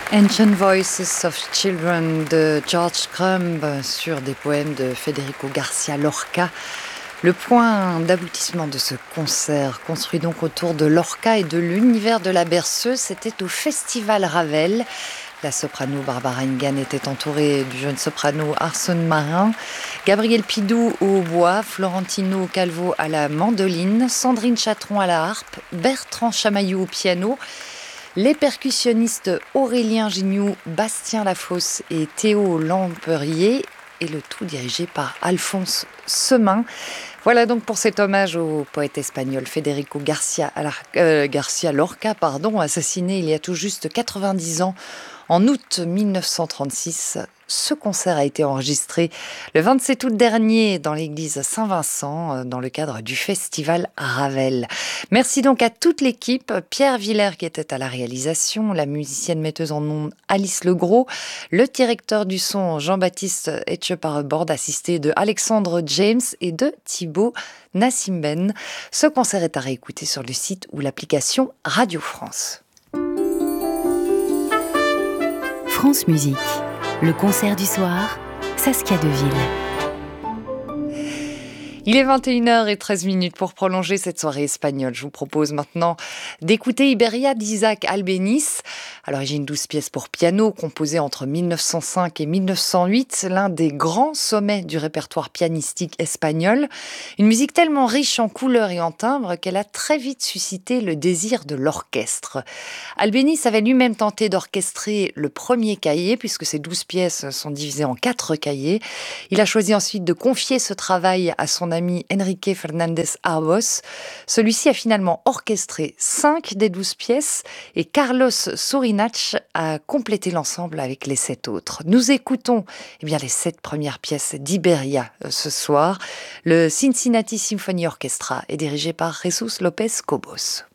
Ancient Voices of Children de George Crumb sur des poèmes de Federico Garcia Lorca. Le point d'aboutissement de ce concert, construit donc autour de Lorca et de l'univers de la berceuse, c'était au Festival Ravel. La soprano Barbara Engan était entourée du jeune soprano Arson Marin, Gabriel Pidou au hautbois, Florentino Calvo à la mandoline, Sandrine Chatron à la harpe, Bertrand Chamaillou au piano, les percussionnistes Aurélien Gignoux, Bastien Lafosse et Théo Lamperier, et le tout dirigé par Alphonse Semin. Voilà donc pour cet hommage au poète espagnol Federico Garcia Lorca, assassiné il y a tout juste 90 ans, en août 1936. Ce concert a été enregistré le 27 août dernier dans l'église Saint-Vincent, dans le cadre du festival Ravel. Merci donc à toute l'équipe, Pierre Villers qui était à la réalisation, la musicienne metteuse en ondes Alice Legros, le directeur du son Jean-Baptiste Etcheparrebord, assisté de Alexandre James et de Thibaut Nassimben. Ce concert est à réécouter sur le site ou l'application Radio France. France Musique, le concert du soir, Saskia Deville. Il est 21h13 pour prolonger cette soirée espagnole. Je vous propose maintenant d'écouter Iberia d'Isaac Albéniz. À l'origine 12 pièces pour piano, composées entre 1905 et 1908, l'un des grands sommets du répertoire pianistique espagnol. Une musique tellement riche en couleurs et en timbres qu'elle a très vite suscité le désir de l'orchestre. Albéniz avait lui-même tenté d'orchestrer le premier cahier, puisque ces 12 pièces sont divisées en 4 cahiers. Il a choisi ensuite de confier ce travail à son ami Enrique Fernandez Arbos. Celui-ci a finalement orchestré 5 des 12 pièces et Carlos Sourinach a complété l'ensemble avec les 7 autres. Nous écoutons les 7 premières pièces d'Iberia ce soir. Le Cincinnati Symphony Orchestra est dirigé par Jesus Lopez Cobos.